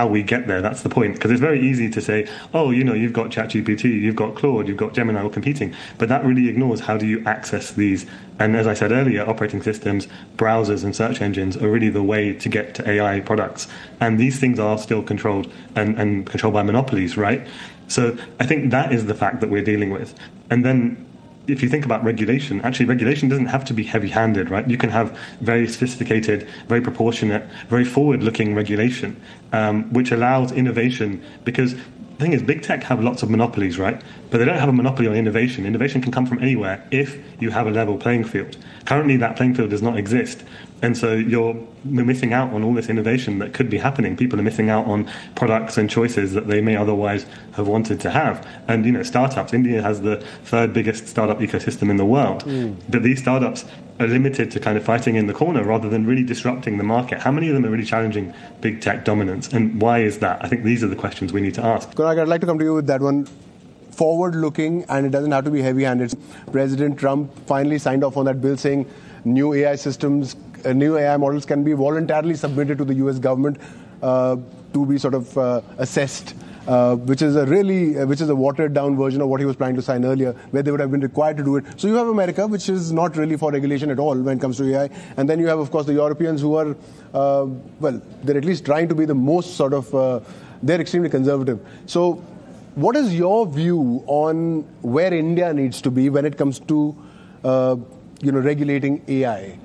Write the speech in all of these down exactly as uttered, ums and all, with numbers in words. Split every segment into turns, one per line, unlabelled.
how we get there. That's the point. Because it's very easy to say, oh, you know, you've got ChatGPT, you've got Claude, you've got Gemini all competing. But that really ignores how do you access these. And as I said earlier, operating systems, browsers and search engines are really the way to get to A I products. And these things are still controlled and, and controlled by monopolies, right? So I think that is the fact that we're dealing with. And then if you think about regulation, actually regulation doesn't have to be heavy-handed, right? You can have very sophisticated, very proportionate, very forward-looking regulation, um, which allows innovation. Because the thing is, big tech have lots of monopolies, right? But they don't have a monopoly on innovation. Innovation can come from anywhere if you have a level playing field. Currently, that playing field does not exist. And so you're missing out on all this innovation that could be happening. People are missing out on products and choices that they may otherwise have wanted to have. And, you know, startups, India has the third biggest startup ecosystem in the world. Mm. But these startups are limited to kind of fighting in the corner rather than really disrupting the market. How many of them are really challenging big tech dominance? And why is that? I think these are the questions we need to ask.
Kunal, I'd like to come to you with that one. Forward-looking, and it doesn't have to be heavy-handed. President Trump finally signed off on that bill saying new A I systems, uh, new A I models can be voluntarily submitted to the U S government uh, to be sort of uh, assessed, uh, which is a really, uh, which is a watered-down version of what he was planning to sign earlier, where they would have been required to do it. So you have America, which is not really for regulation at all when it comes to A I, and then you have, of course, the Europeans who are, uh, well, they're at least trying to be the most sort of, uh, they're extremely conservative. So what is your view on where India needs to be when it comes to, uh, you know, regulating A I?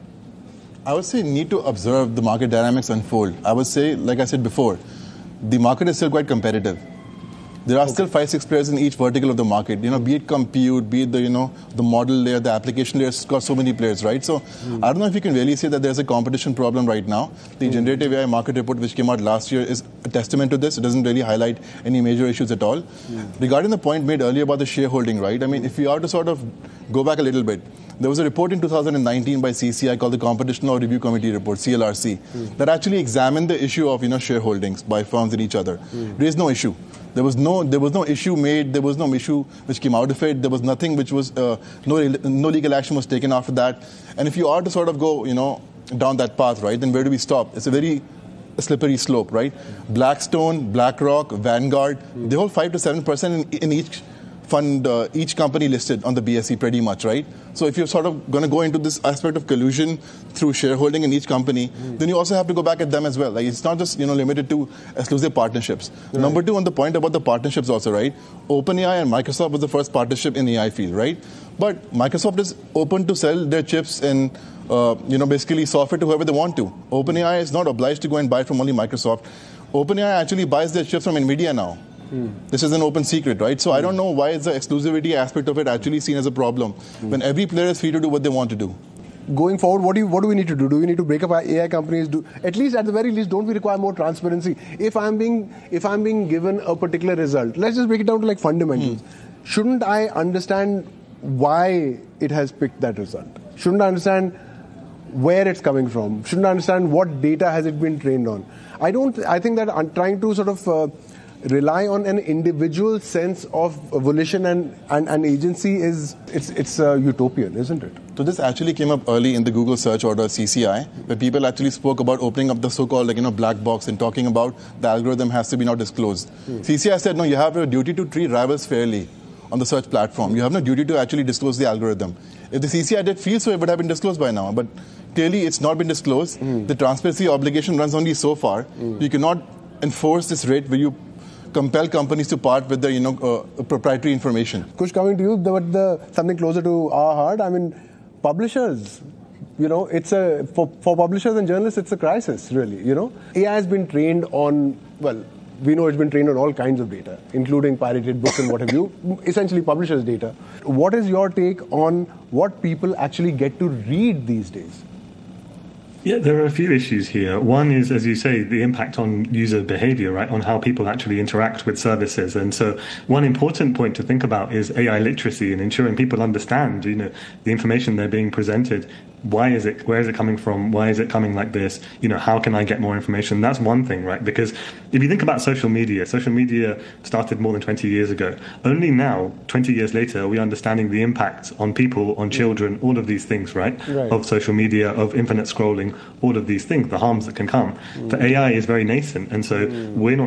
I would say need to observe the market dynamics unfold. I would say, like I said before, the market is still quite competitive. There are okay. still five, six players in each vertical of the market. You know, be it compute, be it the, you know, the model layer, the application layer, it's got so many players, right? So mm. I don't know if you can really say that there's a competition problem right now. The mm. generative A I market report, which came out last year, is a testament to this. It doesn't really highlight any major issues at all. Mm. Regarding the point made earlier about the shareholding, right? I mean, if you are to sort of go back a little bit, there was a report in two thousand nineteen by C C I called the Competition Law Review Committee Report, C L R C, mm. that actually examined the issue of, you know, shareholdings by firms in each other. Mm. There is no issue. There was no, there was no issue made. There was no issue which came out of it. There was nothing which was, uh, no, no legal action was taken after that. And if you are to sort of go, you know, down that path, right, then where do we stop? It's a very slippery slope, right? Blackstone, BlackRock, Vanguard, mm. they hold five to seven percent in, in each fund, uh, each company listed on the B S E pretty much, right? So if you're sort of going to go into this aspect of collusion through shareholding in each company, mm. then you also have to go back at them as well. Like, it's not just, you know, limited to exclusive partnerships. Right. Number two, on the point about the partnerships also, right? OpenAI and Microsoft was the first partnership in the A I field, right? But Microsoft is open to sell their chips and, uh, you know, basically software to whoever they want to. OpenAI is not obliged to go and buy from only Microsoft. OpenAI actually buys their chips from NVIDIA now. Hmm. This is an open secret, right? So hmm. I don't know why is the exclusivity aspect of it actually seen as a problem hmm. when every player is free to do what they want to do.
Going forward, what do you, what do we need to do? Do we need to break up our A I companies? Do, at least, at the very least, don't we require more transparency? If I'm being if I'm being given a particular result, let's just break it down to like fundamentals. Hmm. Shouldn't I understand why it has picked that result? Shouldn't I understand where it's coming from? Shouldn't I understand what data has it been trained on? I don't. I think that I'm trying to sort of Uh, rely on an individual sense of volition and, and, and agency is it's it's uh, utopian, isn't it?
So this actually came up early in the Google search order C C I, where people actually spoke about opening up the so-called like you know black box and talking about the algorithm has to be now disclosed. Hmm. C C I said no, you have a duty to treat rivals fairly on the search platform. You have no duty to actually disclose the algorithm. If the C C I did feel so, it would have been disclosed by now. But clearly, it's not been disclosed. Hmm. The transparency obligation runs only so far. Hmm. You cannot enforce this rate where you compel companies to part with the, you know, uh, proprietary information.
Kush, coming to you, but the, something closer to our heart. I mean, publishers. You know, it's a for, for publishers and journalists, it's a crisis, really. You know, A I has been trained on, well, we know it's been trained on all kinds of data, including pirated books and what have you. Essentially, publishers' data. What is your take on what people actually get to read these days?
Yeah, there are a few issues here. One is, as you say, the impact on user behavior, right, on how people actually interact with services. And so one important point to think about is A I literacy and ensuring people understand, you know, the information they're being presented. Why is it, where is it coming from? Why is it coming like this? You know, how can I get more information? That's one thing, right? Because if you think about social media, social media started more than twenty years ago. Only now, twenty years later, are we understanding the impact on people, on children, all of these things, right? right? Of social media, of infinite scrolling, all of these things, the harms that can come. Mm. The A I is very nascent, and so mm. we're not